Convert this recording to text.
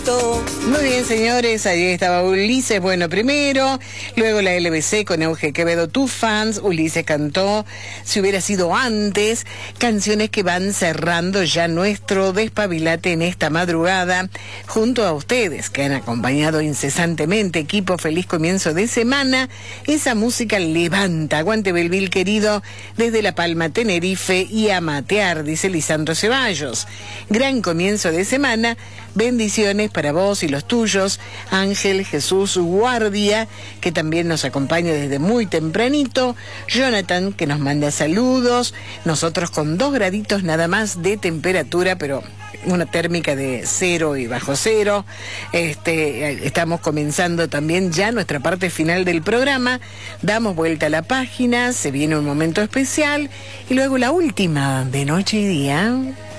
todo. Muy bien, señores, ahí estaba Ulises, bueno, primero, luego la LBC con Euge Quevedo, Tus Fans. Ulises cantó Si hubiera sido antes, canciones que van cerrando ya nuestro despabilate en esta madrugada, junto a ustedes, que han acompañado incesantemente. Equipo, feliz comienzo de semana. Esa música levanta. Aguante Belville, querido, desde La Palma, Tenerife, y a matear, dice Lisandro Ceballos. Gran comienzo de semana, bendiciones para vos y los tuyos. Ángel Jesús Guardia, que también nos acompaña desde muy tempranito. Jonathan, que nos manda saludos. Nosotros con 2 graditos nada más de temperatura, pero una térmica de 0 y bajo 0. Estamos comenzando también ya nuestra parte final del programa. Damos vuelta a la página, se viene un momento especial y luego la última de Noche y Día.